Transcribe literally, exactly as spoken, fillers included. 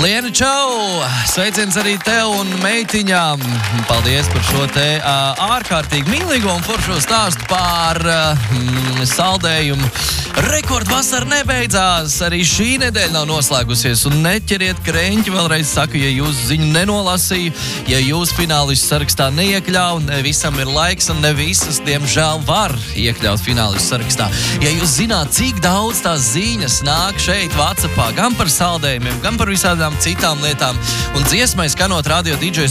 Liena, čau! Sveiciens arī tev un meitiņām. Paldies par šo te uh, ārkārtīgi mīlīgo un foršo stāstu par uh, saldējumu. Rekordvasara nebeidzās. Arī šī nedēļa nav noslēgusies. Un neķeriet kreņķi, vēlreiz saku, ja jūs ziņu nenolasīju, ja jūs finālistu sarakstā neiekļauj, ne visam ir laiks un ne visas, diemžēl, var iekļaut finālistu sarakstā. Ja jūs zināt, cik daudz tās ziņas nāk šeit WhatsAppā, gan par saldējumiem, gan par visādām citām lietām, un dziesmai skanot radio D J